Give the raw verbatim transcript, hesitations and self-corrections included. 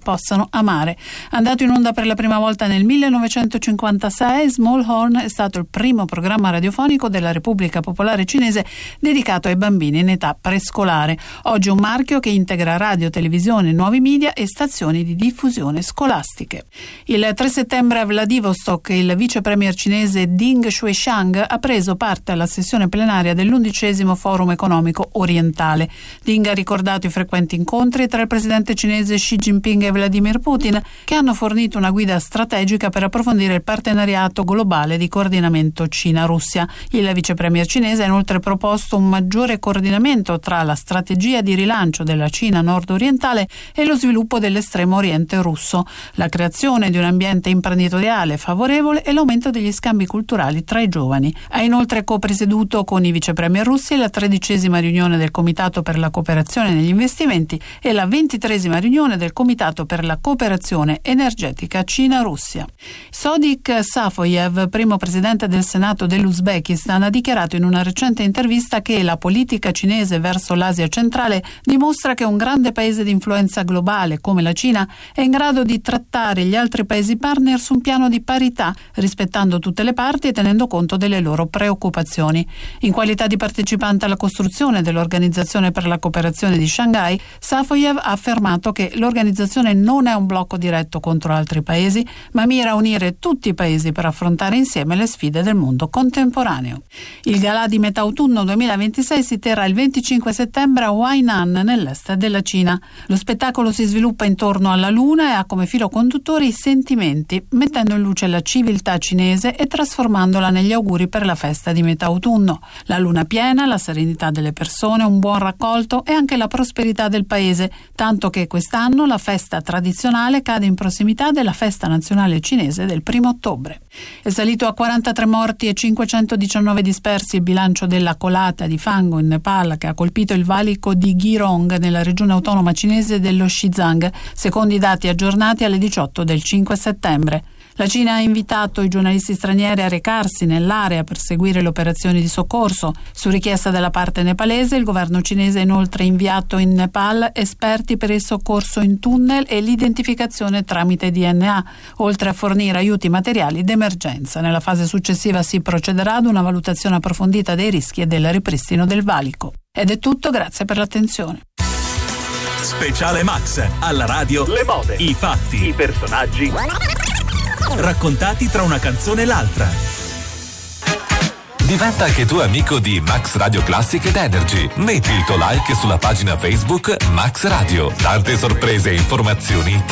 possano amare. Andato in onda per la prima volta nel millenovecentocinquantasei, Small Horn è stato il primo programma radiofonico della Repubblica Popolare Cinese dedicato ai bambini in età prescolare. Oggi un marchio che integra radio, televisione, nuovi media e stazioni di diffusione scolastiche. Il tre settembre a Vladivostok il vice premier cinese Ding Xuexiang ha preso parte alla sessione plenaria dell'undicesimo Forum economico orientale. Ding ha ricordato i frequenti incontri tra il presidente cinese Xi Jinping e Vladimir Putin, che hanno fornito una guida strategica per approfondire il partenariato globale di coordinamento Cina-Russia. Il vice premier cinese ha inoltre proposto un maggiore coordinamento tra la strategia di rilancio della Cina nord-orientale e lo sviluppo dell'estremo oriente russo, la creazione di un ambiente imprenditoriale favorevole e l'aumento degli scambi culturali tra i giovani. Ha inoltre co-presieduto con i vice premier russi la tredicesima riunione del Comitato per la cooperazione negli investimenti e la ventitresima riunione del Comitato per la cooperazione energetica Cina-Russia. Sodiq Safoyev, primo presidente del Senato dell'Uzbekistan, ha dichiarato in una recente intervista che la politica cinese verso l'Asia centrale dimostra che un grande paese di influenza globale come la Cina è in grado di trattare gli altri paesi partner su un piano di parità, rispettando tutte le parti e tenendo conto delle loro preoccupazioni. In qualità di partecipante alla costruzione dell'Organizzazione per la cooperazione di Shanghai, Safoyev ha affermato che l'organizzazione non è un blocco diretto contro altri paesi, ma mira a unire tutti i paesi per affrontare insieme le sfide del mondo contemporaneo. Il Galà di metà autunno duemilaventisei si terrà il venticinque settembre a Hainan, nell'est della Cina. Lo spettacolo si sviluppa intorno alla luna e ha come filo conduttore i sentimenti, mettendo in luce la civiltà cinese e trasformandola negli auguri per la festa di metà autunno. La luna piena, la serenità delle persone, un buon raccolto e anche la prosperità del paese, tanto che quest'anno la festa tradizionale cade in prossimità della festa nazionale cinese del primo ottobre. È salito a quarantatré morti e cinquecentodiciannove dispersi il bilancio della colata di fango in Nepal che ha colpito il valico di Girong nella regione autonoma cinese dello Xizang, secondo i dati aggiornati alle diciotto del cinque settembre. La Cina ha invitato i giornalisti stranieri a recarsi nell'area per seguire le operazioni di soccorso. Su richiesta della parte nepalese, il governo cinese ha inoltre inviato in Nepal esperti per il soccorso in tunnel e l'identificazione tramite D N A, oltre a fornire aiuti materiali d'emergenza. Nella fase successiva si procederà ad una valutazione approfondita dei rischi e del ripristino del valico. Ed è tutto, grazie per l'attenzione. Speciale Max, alla radio, le mode, i fatti, i personaggi raccontati tra una canzone e l'altra. Diventa anche tu amico di Max Radio Classic ed Energy. Metti il tuo like sulla pagina Facebook Max Radio. Tante sorprese e informazioni che